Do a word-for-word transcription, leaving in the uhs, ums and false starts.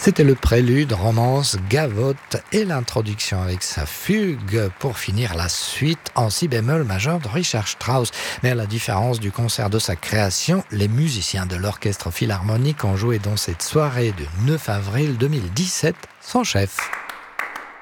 C'était le prélude, romance, gavotte et l'introduction avec sa fugue pour finir la suite en si bémol majeur de Richard Strauss. Mais à la différence du concert de sa création, les musiciens de l'Orchestre Philharmonique ont joué dans cette soirée du neuf avril deux mille dix-sept son chef.